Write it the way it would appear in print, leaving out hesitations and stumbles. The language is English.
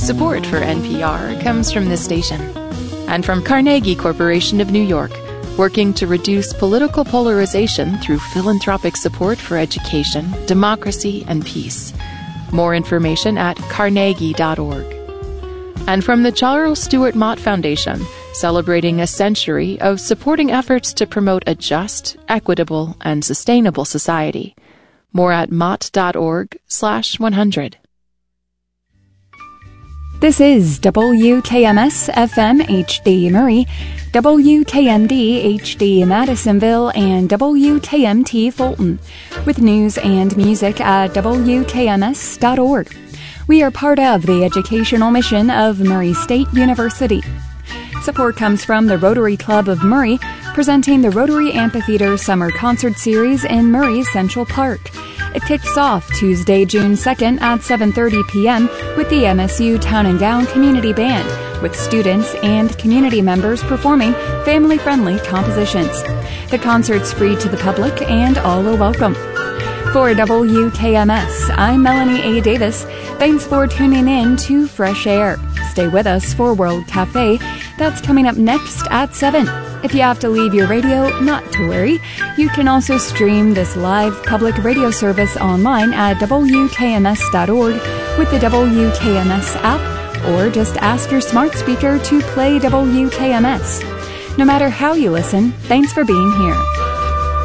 Support for NPR comes from this station and from Carnegie Corporation of New York, working to reduce political polarization through philanthropic support for education, democracy, and peace. More information at carnegie.org. And from the Charles Stewart Mott Foundation, celebrating a century of supporting efforts to promote a just, equitable, and sustainable society. More at mott.org/100. This is WKMS FM HD Murray, WKMD HD Madisonville, and WKMT Fulton, with news and music at WKMS.org. We are part of the educational mission of Murray State University. Support comes from the Rotary Club of Murray, presenting the Rotary Amphitheater Summer Concert Series in Murray Central Park. It kicks off Tuesday, June 2nd at 7:30 p.m. with the MSU Town and Gown Community Band, with students and community members performing family-friendly compositions. The concert's free to the public and all are welcome. For WKMS, I'm Melanie A. Davis. Thanks for tuning in to Fresh Air. Stay with us for World Cafe. That's coming up next at 7. If you have to leave your radio, not to worry. You can also stream this live public radio service online at WKMS.org with the WKMS app, or just ask your smart speaker to play WKMS. No matter how you listen, thanks for being here.